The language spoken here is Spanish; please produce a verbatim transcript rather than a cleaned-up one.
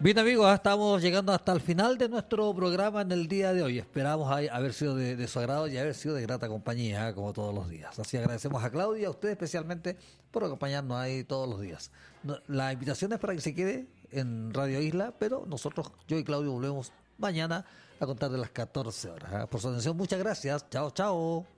Bien amigos, estamos llegando hasta el final de nuestro programa en el día de hoy. Esperamos haber sido de, de su agrado y haber sido de grata compañía, ¿eh? Como todos los días. Así agradecemos a Claudia y a usted especialmente por acompañarnos ahí todos los días. No, la invitación es para que se quede en Radio Isla, pero nosotros, yo y Claudio, volvemos mañana a contar de las catorce horas. ¿eh? Por su atención, muchas gracias. Chao, chao.